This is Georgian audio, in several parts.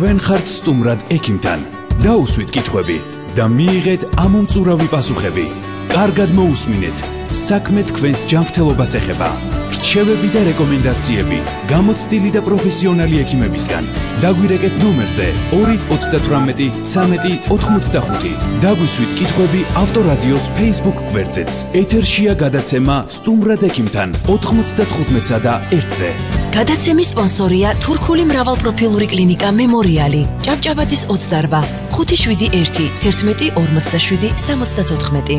Ჩვენ ხართ სტუმრად ექიმთან. დაუსვით კითხვები და მიიღეთ ამომწურავი პასუხები. კარგად მოусმინეთ. საქმე თქვენს ჯანმრთელობას ეხება. რჩევები და რეკომენდაციები გამოცდილი და პროფესიონალი ექიმებისგან. დაგვირეკეთ ნომერზე 298 13 85. დაგვისვით კითხვები ავტორადიოს Facebook გვერდზეც. ეთერშია გადაცემა სტუმრად ექიმთან 95-სა და 1-ზე. გადაცემის სპონსორია თურქული მრავალპროფილური კლინიკა მემორიალი. ჭავჭავაძის 28 571 11 47 74.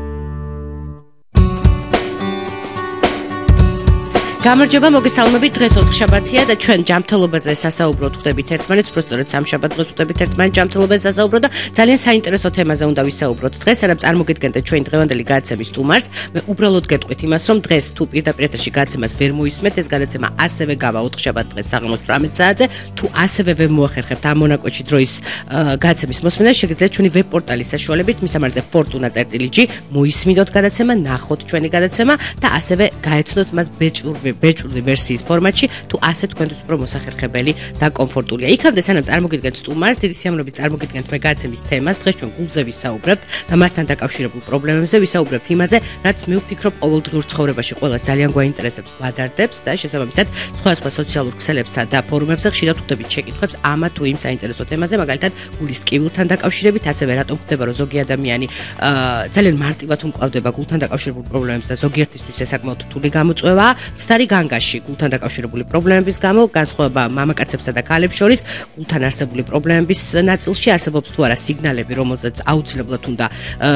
გამარჯობა, მოგესალმებით. დღეს ოთხშაბათია და ჩვენ ჯანმრთელობაზე სასაუბროთ ხდებით ერთმანეთს, უბრალოდ სამშაბათ დღეს ხდებით ერთმანეთს ჯანმრთელობაზე სასაუბროთ და ძალიან საინტერესო თემაზე უნდა ვისაუბროთ. დღეს არამ წარმოგიდგენთ ჩვენ დღევანდელი გადაცემის სტუმარს. მე უბრალოდ გეტყვით იმას, რომ დღეს თუ პირდაპირ ეთერში გადაცემას ვერ მოისმენთ, ეს გადაცემა ასევე გავა ოთხშაბათ დღეს საღამოს 18 საათზე. თუ ასევე ვერ მოახერხებთ ამ მონაკვეთში დროის გადაცემის მოსმენა, შეგიძლიათ ჩვენი ვებ-პორტალის საშუალებით მისამართზე fortuna.gr მოისმინოთ გადაცემა, ნახოთ ჩვენი გადაცემა და ასევე გაეცნოთ მას ბეჭვური ვერსიის ფორმატში, თუ ასე თქვენთვის უფრო მოსახერხებელი და კომფორტულია. იქამდე სანამ წარმოგიდგენთ სტუმარს, დიდი სიამოვნებით წარმოგიდგენთ მე გადაცემის თემას. დღეს ჩვენ გულზე ვისაუბრებთ და მასთან დაკავშირებულ პრობლემებზე ვისაუბრებთ იმაზე, რაც მე ვფიქრობ ყოველდღიურ ცხოვრებაში ყველას ძალიან გვაინტერესებს, გვადარდებს და შესაბამისად სხვადასხვა სოციალურ ქსელებსა და ფორუმებზე ხშირად ვხვდებით შეკითხვებს ამა თუ იმ საინტერესო თემაზე, მაგალითად გულის ტკივილთან დაკავშირებით, ასევე რატომ ხდება, რომ ზოგი ადამიანი ძალიან მარტივად უმკლავდება გულთან დაკავშირებულ პრობლემებს და ზოგიერთისთვის ეს საკმაოდ რთული გამოწვევაა. განგაში გულთან დაკავშირებული პრობლემების გამო განსხვავება მამაკაცებსა და ქალებს შორის გულთან არსებული პრობლემების ნაწილში არსებობს თუ არა სიგნალები, რომელზეც აუცილებლად უნდა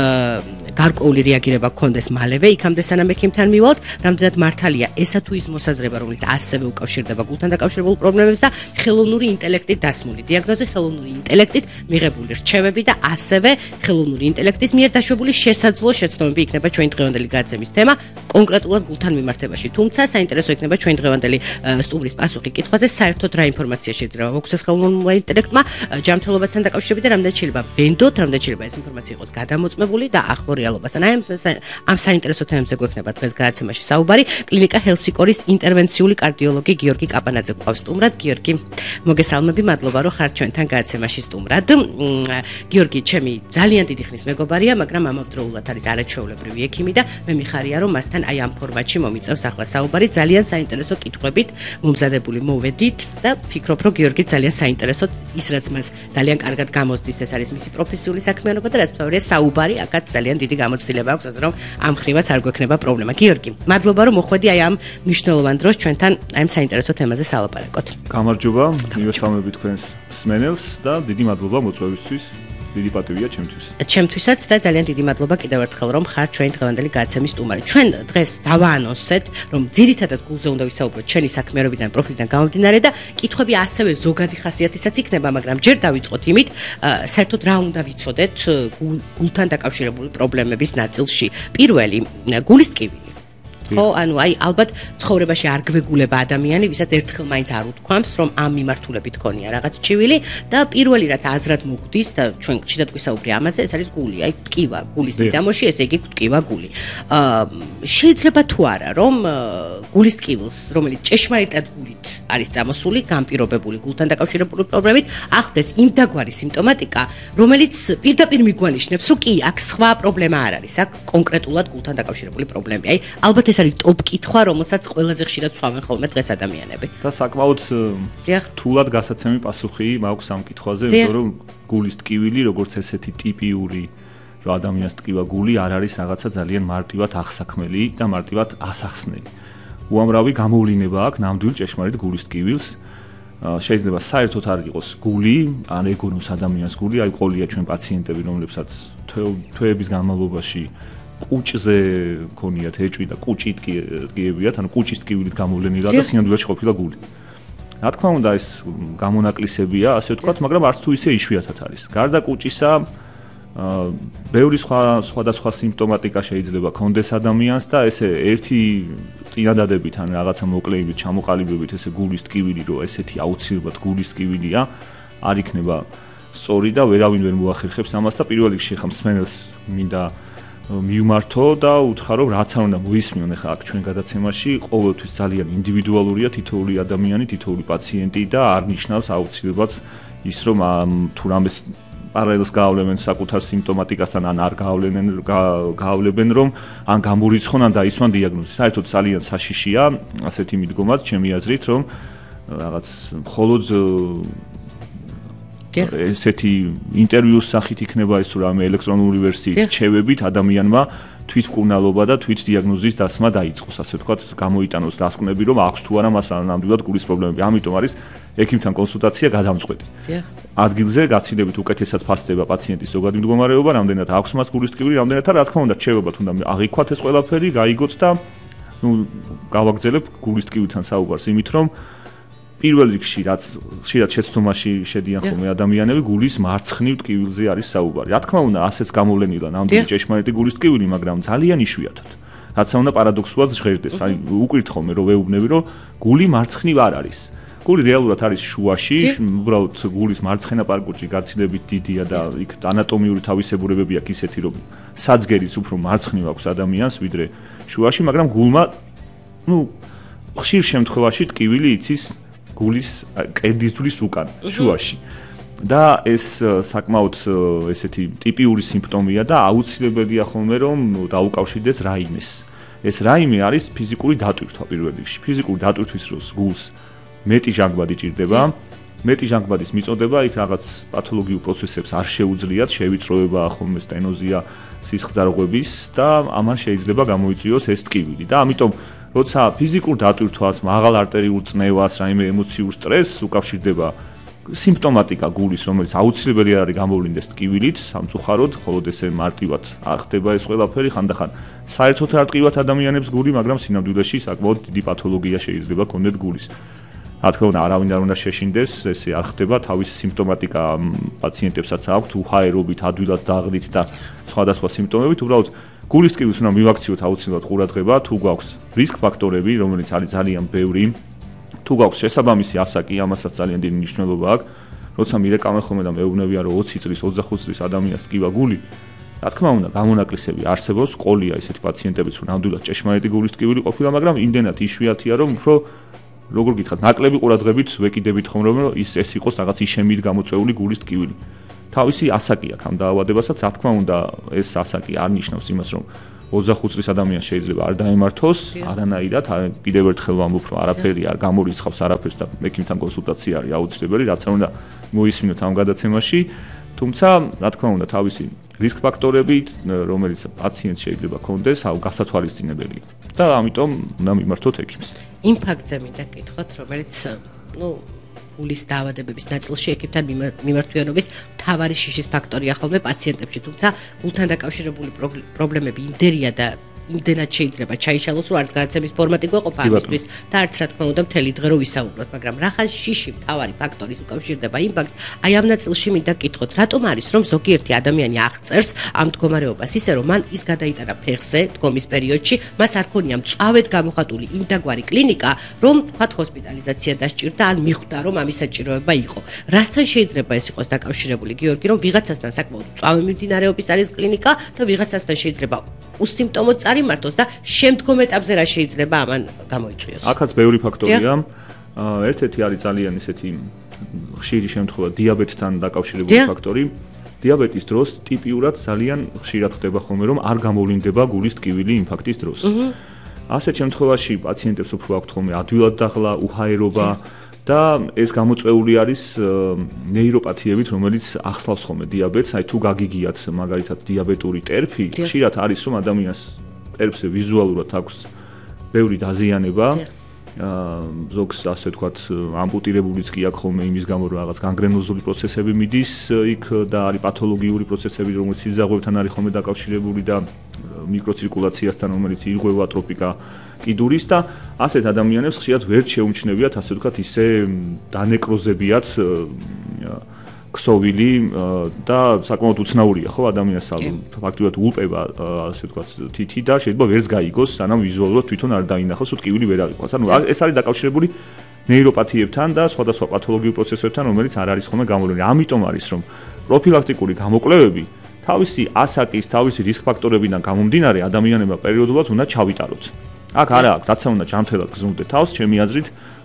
გარკვეული რეაგირება გქონდეს მალევე, იქამდე სანამ ექიმთან მივალთ, რამდენად მართალია ესა თუ ის მოსაზრება, რომელიც ასევე უკავშირდება გულთან დაკავშირებულ პრობლემებს და ხელოვნური ინტელექტით დასმული დიაგნოზი, ხელოვნური ინტელექტით მიღებული რჩევები და ასევე ხელოვნური ინტელექტის მიერ დაშვებული შესაძლო შეცდომები იქნება ჩვენი დღევანდელი გადაცემის თემა, კონკრეტულად გულთან მიმართებაში. თუმცა საინტერესო იქნება ჩვენ დღევანდელი სტუმრის პასუხი კითხვაზე, საერთოდ რა ინფორმაცია შეიძლება მოგცეს ხელოვნურმა ინტელექტმა ჯანმრთელობასთან დაკავშირებით და რამდენად შეიძლება ვენდოთ, რამდენად შეიძლება ეს ინფორმაცია იყოს გადამოწმებული და ახლო რეალობასთან. ამ საინტერესო თემებზე გვექნება დღეს გადაცემაში საუბარი. კლინიკა ჰელსიკორის ინტერვენციული კარდიოლოგი გიორგი კაპანაძე გვყავს სტუმრად. გიორგი, მოგესალმები, მადლობა რომ ხართ ჩვენთან გადაცემაში სტუმრად. გიორგი, ჩემი ძალიან დიდი ხნის მეგობარია, მაგრამ ამავდროულად არის არაჩვეულებრივი ექიმი და მე მიხარია რომ მასთან აი ამ ფორმატში მომიწევს ახლა საუბარი. ძალიან საინტერესო კითხვებით მომზადებული მოვედით და ფიქრობ, რომ გიორგი ძალიან საინტერესოდ ის რაც მას ძალიან კარგად გამოსდის, ეს არის მისი პროფესიული საქმიანობა და რაც თავია საუბარი, აქაც ძალიან დიდი გამოცდილება აქვს, ასე რომ ამ ხრივაც არ გვექნება პრობლემა. გიორგი, მადლობა რომ მოხვედი აი ამ მნიშვნელოვან დროს ჩვენთან აი ამ საინტერესო თემაზე სალაპარაკოთ. გამარჯობა, მივესალმებით თქვენს მსმენელს და დიდი მადლობა მოწვევისთვის. დიდი პატივია ჩემთვის. ჩემთვისაც და ძალიან დიდი მადლობა კიდევ ერთხელ რომ ხარ ჩვენი დღევანდელი გადაცემის სტუმარი. ჩვენ დღეს დავაანონსეთ, რომ ძირითადად გულზე უნდა ვისაუბროთ ჩვენი საქმიანობიდან, პროფილიდან გამომდინარე და კითხვები ასევე ზოგადი ხასიათისაც იქნება, მაგრამ ჯერ დავიწყოთ იმით, საერთოდ რა უნდა ვიცოდეთ გულთან დაკავშირებული პრობლემების ნაწილში. პირველი, გულის ტკივილი. ხო, ანუ აი ალბათ ცხოვრებაში არ გვეგულება ადამიანი, ვისაც ერთხელ მაინც არ უთქვამს, რომ ამ მიმართულებით ქონია რაღაც ჭივილი და პირველი რაც აზრად მოგდის და ჩვენ ხშირად გვისაუბრია ამაზე, ეს არის გული, აი ტკივა, გულის მიდამოში, ესე იგი ტკივა გული. შეიძლება თუ არა, რომ გულის ტკივილს, რომელიც ჭეშმარიტად გულით არის წამოსული, განპირობებული გულთან დაკავშირებული პრობლემით, ახდენს იმ დაგვარი სიმპტომატიკა, რომელიც პირდაპირ მიგვანიშნებს, რომ კი, აქ სხვა პრობლემა არ არის, აქ კონკრეტულად გულთან დაკავშირებული პრობლემები. აი, ალბათ ეს არის ტოპ კითხვა, რომელსაც ყველაზე ხშირად სვამენ ხოლმე დღეს ადამიანები. და საკმაოდ რთულად გასაცემი პასუხი მაქვს ამ კითხვაზე, იმიტომ რომ გულის ტკივილი, როგორც ესეთი ტიპიური, რომ ადამიანს ტკივა გული არ არის რაღაცა ძალიან მარტივად აღსაქმელი და მარტივად ასახსნელი. უამრავი გამოვლინება აქვს ნამდვილ ჭეშმარიტ გულის ტკივილს. შეიძლება საერთოდ არ იყოს გული, ან ეგონოს ადამიანს გული, აი ყოლია ჩვენ პაციენტები, რომლებსაც თვეების განმავლობაში კუჭზე ქონიათ ეჭვი და კუჭით ტკიებიათ, ანუ კუჭის ტკივილით გამოვლენილი და სინამდვილეში ყოფილა გული. რა თქმა უნდა, ეს გამონაკლისებია, ასე ვთქვათ, მაგრამ არც თუ ისე იშვიათად არის. გარდა კუჭისა, ბევრი სხვადასხვა სიმპტომატიკა შეიძლება ქონდეს ადამიანს და ესე ერთი წინადადებით ან რაღაცა მოკლეებით ჩამოყალიბებით ესე გულის ტკივილი, რომ ესეთი აუცილებლად გულის ტკივილია, არ იქნება სწორი და ვერავინ ვერ მოახერხებს ამას და პირველ რიგში ხა მსმენელს მინდა მივმართო და უთხრა, რომ რაც არ უნდა მოისმინონ ახლა აქ ჩვენ გადაცემაში, ყოველთვის ძალიან ინდივიდუალურია თითოეული ადამიანი, თითოეული პაციენტი და არ ნიშნავს აუცილებლად ის რომ თუ რამეს პარალელს გაავლებენ საკუთარ სიმპტომატიკასთან ან არ გაავლებენ რომ ან გამურიცხონ ან დაისვან დიაგნოზი. საერთოდ ძალიან საშიშია ასეთი მიდგომაც ჩემი აზრით რომ რაღაც მხოლოდ ესეთი ინტერვიუს სახით იქნება ეს თუ რამე ელექტრონული ვერსიით ჩევებით ადამიანმა თვითმკურნალობა და თვითდიაგნოზის დასმა დაიწყოს, ასე ვთქვათ, გამოიტანოს დასკვნები, რომ აქვს თუ არა მას ნამდვილად გულის პრობლემები. ამიტომ არის ექიმთან კონსულტაცია გადამწყვეტი. ადგილზე გაცილებით უკეთესად ფასდება პაციენტის ზოგადი მდგომარეობა, რამდენად აქვს მას გულის ტკივილი, რამდენად რა თქმა უნდა რჩევებათ უნდა აღიქვათ ეს ყველაფერი, გაიგოთ და გავაგრძელებ გულის ტკივილთან საუბარს, იმით რომ პირველ რიგში რაც ხშირად შეცდომაში შედიან ხოლმე ადამიანები გულის მარცხნივ ტკივილზე არის საუბარი. რა თქმა უნდა, ასეც გამოვლენილა ნამდვილი ჭეშმარიტი გულის ტკივილი, მაგრამ ძალიან იშვიათად. რაც უნდა პარადოქსულად ჟღერდეს. აი უკვირთ ხოლმე რომ ვეუბნები რომ გული მარცხნივ არ არის. გული რეალურად არის შუაში, უბრალოდ გულის მარცხენა პარკურში გაცილებით დიდია და იქ ანატომიური თავისებურებები აქვს ისეთი რომ საძგერიც უფრო მარცხნივ აქვს ადამიანს ვიდრე შუაში, მაგრამ გულმა ხშირ შემთხვევაში ტკივილი იცის გულის კედლის უკან შუაში და ეს საკმაოდ ესეთი ტიპიური სიმპტომია და აუცილებელია ხოლმე რომ დაუკავშირდეს რაიმეს. ეს რაიმე არის ფიზიკური დატვირთვა პირველ რიგში. ფიზიკური დატვირთვის დროს გულს მეტი ჟანგბადი ჭირდება. მეტი ჟანგბადის მიწოდება იქ რაღაც პათოლოგიურ პროცესებს არ შეუძლიათ, შევიწროება ხოლმე სტენოზია სისხლძარღვების და ამან შეიძლება გამოიწვიოს ეს ტკივილი და ამიტომ როცა ფიზიკურ დატვირთვას, მაღალ არტერიულ წნევას, რაიმე ემოციურ სტრესს უკავშირდება სიმპტომატიკა გულის, რომელიც აუცილებელი არის გამოვლინდეს ტკივილით, სამწუხაროდ, მხოლოდ ესე მარტივად არ ხდება ეს ყველაფერი, ხანდახან საერთოდ არ ტკივათ ადამიანებს გული, მაგრამ სინამდვილეში საკმაოდ დიდი პათოლოგია შეიძლება ქონდეთ გულის. რა თქმა უნდა, არავინ არ უნდა შეშინდეს, ესე არ ხდება, თავისი სიმპტომატიკა პაციენტებსაც აქვთ, უჰაერობით, ადვილად დაღლით და სხვადასხვა სიმპტომებით, უბრალოდ გულის ტკივილს უნდა მივაქციოთ აუცილებლად ყურადღება, თუ გვაქვს რისკ ფაქტორები, რომელიც არის ძალიან ბევრი, თუ გვაქვს შესაბამისი ასაკი, ამასაც ძალიან დიდი მნიშვნელობა აქვს. როცა მირეკავენ ხოლმე და მეუბნებიან, რომ 20 წლის, 25 წლის ადამიანს ტკივა გული, რა თქმა უნდა, გამონაკლისები არსებობს, ყოლია ესეთი პაციენტებიც, რომ ნამდვილად ჭეშმარიტი გულის ტკივილი ყოფილა, მაგრამ იმდენად იშვიათია, რომ უფრო როგორ გითხრათ, ნაკლები ყურადღებით ვეკიდებით ხოლმე, რომ ეს იყოს რაღაც იშემით გამოწვეული გულის ტკივილი. თავისი ასაკი აქვს ამ დაავადებასაც, რა თქმა უნდა, ეს ასაკი არ ნიშნავს იმას, რომ 25 წლის ადამიანს შეიძლება არ დაემართოს, არანაირად, კიდევ ერთხელ ვამბობ, რომ არაფერი არ გამორიცხავს არაფერს და ექიმთან კონსულტაცია არის აუცილებელი, რაც არ უნდა მოისმინოთ ამ გადაცემაში, თუმცა, რა თქმა უნდა, თავისი რისკ ფაქტორები, რომელიც პაციენტს შეიძლება ქონდეს, გასათვალისწინებელია. და ამიტომ უნდა მიმართოთ ექიმს. იმ ფაქტზე მინდა გითხოთ, რომელიც, გულის დაავადებების ნაწილში ექიმთან მიმართვიანობის მთავარი შიშის ფაქტორია ხოლმე პაციენტებში, თუმცა გულთან დაკავშირებული პრობლემები იმდენია და იმდენად შეიძლება ჩაიშალოს, რომ არც გადაცემის ფორმატი გვეყოფა ამისთვის და არც რა თქმა უნდა მთელი დღე რო ვისაუბროთ, მაგრამ რახან შიში მთავარი ფაქტორის უკავშირდება იმ ფაქტს, აი ამ ნაწილში მინდა გკითხოთ, რატომ არის რომ ზოგიერთი ადამიანი აღწერს ამ მდგომარეობას ისე რომ მან ის გადაიტანა ფეხზე დგომის პერიოდში, მას არ ქონია მწვავედ გამოხატული იმდაგვარი კლინიკა, რომ თქვათ ჰოსპიტალიზაცია დასჭირდა ან მიხვდა რომ ამის საჭიროება იყო. რასთან შეიძლება ეს იყოს დაკავშირებული, გიორგი, რომ ვიღაცასთან საკმაოდ მწვავე მიმდინარეობის არის კლინიკა და ვიღაცასთან შეიძლება უსიმპტომოდ წარიმართოს და შემდგომ ეტაპზე რა შეიძლება ამან გამოიწვიოს. აქაც ბევრი ფაქტორია. ერთ-ერთი არის ძალიან ისეთი ხშირი შემთხვევა დიაბეტთან დაკავშირებული ფაქტორი. დიაბეტის დროს ტიპიურად ძალიან ხშირად ხდება ხოლმე რომ არ გამოვლინდება გულის ტკივილი ინფარქტის დროს. ასეთ შემთხვევაში პაციენტებს უფრო აქვთ ხოლმე ადვილად დაღლა, უჰაერობა და ეს გამოწვეული არის ნეიროპათიებით, რომელიც ახსნავს ხოლმე დიაბეტს, აი თუ გაგიგიათ მაგალითად დიაბეტური ტერფი, ხშირად არის რომ ადამიანს ტერფზე ვიზუალურად აქვს ბევრი დაზიანება. ზოგს ასე ვთქვათ, ამპუტირებულიც კი აქვს ხოლმე იმის გამო რომ რაღაც განგრენოზული პროცესები მიდის იქ და არის პათოლოგიური პროცესები, რომელიც სიზაღვებთან არის ხოლმე დაკავშირებული და მიკროცირკულაციასთან, რომელიც ირღვევა ატროფიკა კიდურის და ასეთ ადამიანებს ხშირად ვერ შეუმჩნევიათ, ასე ვთქვათ, ისე დანეკროზებიათ ქსოვილი და საკმაოდ უცნაურია, ხო, ადამიანს ფაქტობრივად ულპება, ასე ვთქვათ, თითი და შეიძლება ვერც გაიგოს, სანამ ვიზუალურად თვითონ არ დაინახოს, რომ ტკივილი ვერ აღიქვას. ანუ ეს არის დაკავშირებული ნეიროპათიებთან და სხვადასხვა პათოლოგიურ პროცესებთან, რომელიც არ არის ხოლმე გამოვლენილი. ამიტომ არის, რომ პროფილაქტიკური გამოკვლევები თავისი ასაკის, თავისი რისკ ფაქტორებიდან გამომდინარე ადამიანებმა პერიოდულად უნდა ჩავიტაროთ. აქ არა აქვს, რაც უნდა ჯანმრთელად გზნოდეთ თავს, ჩემი აზრით,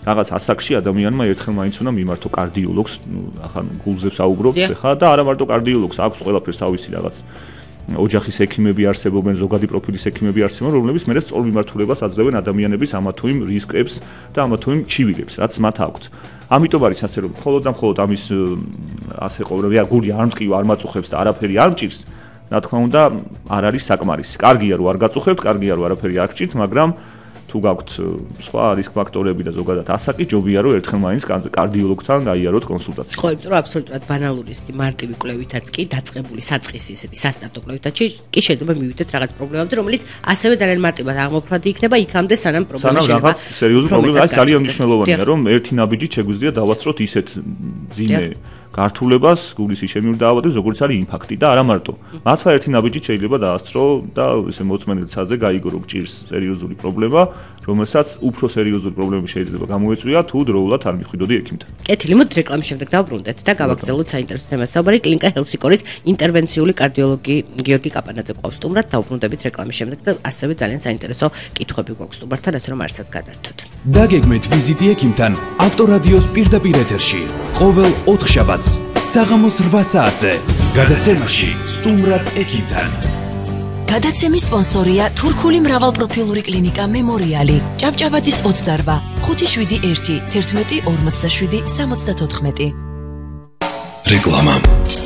რაღაც ასაკში ადამიანმა ერთხელ მაინც უნდა მიმართო კარდიოლოგს, ახლა გულზებს აუგრობთ ხა და არა მარტო კარდიოლოგს, აქვს ყველაფერს თავისი რაღაც ოჯახის ექიმები არსებობენ, ზოგადი პროფილის ექიმები არსებობენ, რომლებიც მე სწორ მიმართულებას აძლევენ ადამიანების ამა თუ იმ რისკებს და ამა თუ იმ ჩივილებს, რაც მათ აქვთ. ამიტომ არის ასე რომ მხოლოდ და მხოლოდ ამის ასე ყოველია გული არ მტკივა, არ მაწუხებს და არაფერი არ მჭირს, რა თქმა უნდა, არ არის საკმარისი. კარგია რომ არ გაწუხებთ, კარგია რომ არაფერი არ გჭირთ, მაგრამ თუ გაქვთ სხვა რისკ ფაქტორები და ზოგადად ასაკი, ჯობია რომ ერთხელ მაინც კარდიოლოგთან გაიაროთ კონსულტაცია. ხო, იმიტომ რომ აბსოლუტურად ბანალური ისეთი მარტივი კვლევითაც კი დაწყებული საწყისი ესეთი სასტარტო კვლევითაც კი შეიძლება მივიდეთ რაღაც პრობლემამდე, რომელიც ასევე ძალიან მარტივად აღმოფხვრადი იქნება იქამდე სანამ პრობლემა შეიძლება. სანამ რაღაც სერიოზული პრობლემა არის ძალიან მნიშვნელოვანია, რომ ერთი ნაბიჯით შეგვიძლია დავასწროთ ისეთ ძიმე გართულებას, გულის ისემიურ დაავადებას, როგორც არის ინფარქტი და არა მარტო. მართლა ერთი ნაბიჯით შეიძლება დაასწრო და ესე მოწმენილ ცაზე გაიგო, რომ ჭირს სერიოზული პრობლემა, რომელსაც უფრო სერიოზული პრობლემები შეიძლება გამოეწვია, თუ დროულად არ მიხვიდოდი ექიმთან. კეთილი, მოდით რეკლამის შემდეგ დავბრუნდეთ და გავაგრძელოთ საინტერესო თემას. საუბარი კლინიკა ჰელსიკორის ინტერვენციული კარდიოლოგი გიორგი კაპანაძე ყავს სტუმრად. დავბრუნდებით რეკლამის შემდეგ და ასევე ძალიან საინტერესო კითხვები გვაქვს სტუმრთან, ასე რომ არსად გადართოთ. დაგეგმეთ ვიზიტი ექიმთან ავტორადიოს პირდაპირ ეთერში. ყოველ 4 შაბათს საღამოს 8 საათზე. გადაცემაში სტუმრად ექიმთან. გადაცემის სპონსორია თურქული მრავალპროფილური კლინიკა მემორიალი. ჭავჭავაძის 28 571 11 47 74. რეკლამა.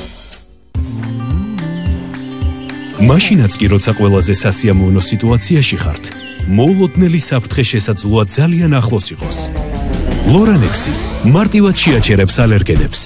მაშინაც კი როცა ყველაზე სასიამოვნო სიტუაციაში ხართ, მოულოდნელი საფრთხე შესაძლოა ძალიან ახლოს იყოს. ლორანექსი მარტივად შეაჩერებს ალერგენებს.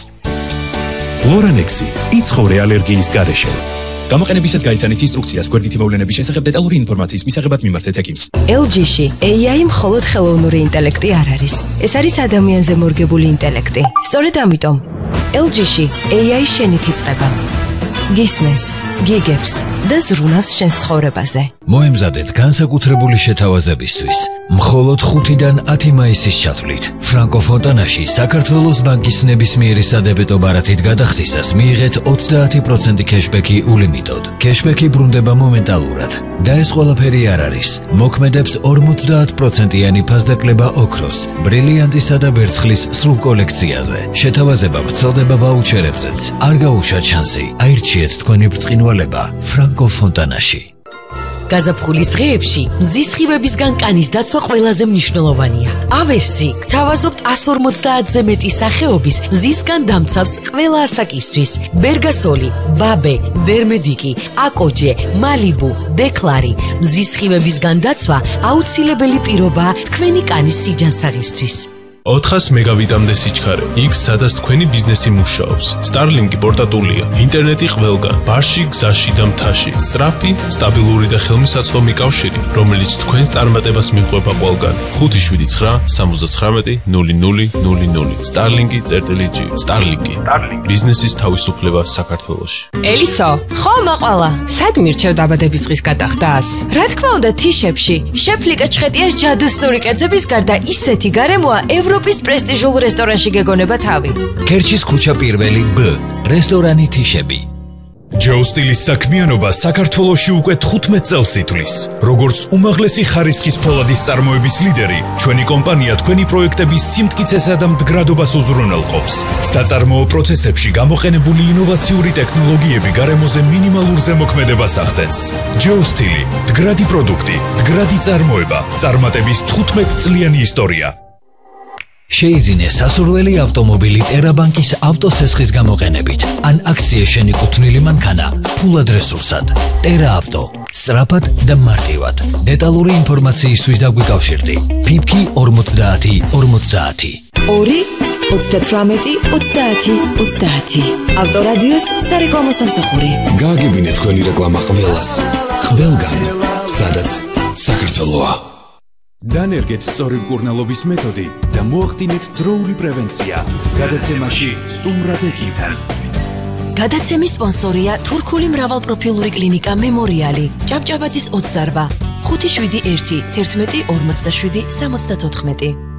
ლორანექსი იცხოვრე ალერგიის გარეშე. გამოყენებისას გაიცანით ინსტრუქციას გვერდითი მოვლენების შესახებ დეტალური ინფორმაციის მისაღებად მიმართეთ ექიმს. LG-ში AI მხოლოდ ხელოვნური ინტელექტი არ არის. ეს არის ადამიანზე მორგებული ინტელექტი. სწორედ ამიტომ LG-ში AI შენით იწყება. გისმენს, გიგებს და ზრუნავს შენს ცხოვრებაზე. მოემზადეთ განსაკუთრებული შეთავაზებისთვის. მხოლოდ 5-დან 10 მაისის ჩათვლით ფრანკო ფონტანაში საქართველოს ბანკის ნებისმიერი სადებეტო ბარათით გადახდისას მიიღეთ 30% კეშბექი ულიმიტოდ. კეშბექი ბრუნდება მომენტალურად და ეს ყველაფერი არ არის. მოქმედებს 50%-იანი ფასდაკლება ოქროს, ბრილიანტისა და ვერცხლის სრულ კოლექციაზე. შეთავაზება ვრცელდება ვაუჩერებზეც. არ გაუშვათ შანსი. აირჩიეთ თქვენი ბრწყინვალება ფრანკო ფონტანაში. გაზაფხულის დღეებში მზის სხივებისგან კანის დაცვა ყველაზე მნიშვნელოვანია. ავერსი გთავაზობთ 150-ზე მეტი სახეობის მზისგან დამცავს ყველა ასაკისთვის. ბერგასოლი, ბაბე, დერმედიკი, აკოჯე, მალიბუ, დეკლარი. მზის სხივებისგან დაცვა აუცილებელი პირობაა თქვენი კანის სიჯანსაღისთვის. 400 მეგავიტამდე სიჩქარე. იქ სადაც თქვენი ბიზნესი მუშაობს. Starlink-ი პორტატულია. ინტერნეტი ყველგან. ბარში, გზაში და მთაში. სწრაფი, სტაბილური და ხელმისაწვდომი კავშირი, რომელიც თქვენს წარმატებას მიყვება ყველგან. 579 79 0000. Starlink-ი.G. Starlink-ი. ბიზნესის თავისუფლება საქართველოში. ელისო, ხო მაყვალა. სად მირჩევ დაბადების დღის გადახდას? რა თქმა უნდა, თიშებში. შეფლიკა ჩხეტიას ჯადოსნური კერძების გარდა ისეთი გარემოა ევროპის პრესტიჟულ რესტორანში გეგონება თავი. ქერჩის ქუჩა პირველი B, რესტორანი თიშები. ჯოუსტილის საქმიანობა საქართველოში უკვე 15 წელს ითვლის. როგორც უმაღლესი ხარისხის ფოლადის წარმოების ლიდერი, ჩვენი კომპანია თქვენი პროექტების სიმტკიცესა და მდგრადობას უზრუნველყოფს. საწარმოო პროცესებში გამოყენებული ინოვაციური ტექნოლოგიები გარემოზე მინიმალურ ზემოქმედებას ახდენს. ჯოუსტილი, მდგრადი პროდუქტი, მდგრადი წარმოება, წარმატების 15 წლიანი ისტორია. შეიძინე სასურველი ავტომობილი ტერაბანკის ავტოსესხის გამოყენებით ან აქცია შენიკუთვნილი მანქანა ფულად რესურსად. ტერა ავტო, სწრაფად და მარტივად. დეტალური ინფორმაციისთვის დაგვიკავშირდი. ფიფკი 50 50. 2 38 30 30. ავტორადიოს სარეკლამო სამსახური. გააგებინე თქვენი რეკლამა ყველას. ყველგან, სადაც საქართველოა. დანერგეთ სწორი მკურნალობის მეთოდი და მოახდინეთ დროული პრევენცია. გადაცემაში სტუმრად ექიმთან. გადაცემის სპონსორია თურქული მრავალპროფილური კლინიკა მემორიალი. ჭავჭავაძის 28 571 11 47 74.